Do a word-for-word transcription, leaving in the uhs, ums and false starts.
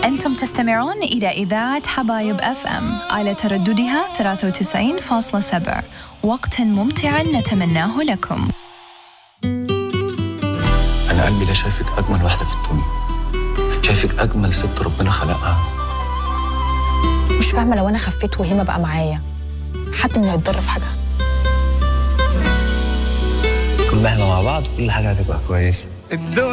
أنتم تستمعون إلى إذاعة حبايب أف أم على ترددها ثلاثة وتسعين فاصلة سبعة. وقتا ممتعا نتمناه لكم. أنا قلبي ده شايفك أجمل واحدة في الدنيا، شايفك أجمل ست ربنا خلقها. مش فاهمة لو أنا خفيت وهيما بقى معايا حد من هيتضر في حاجة؟ كل ما احنا مع بعض كل حاجة هتبقى كويسة.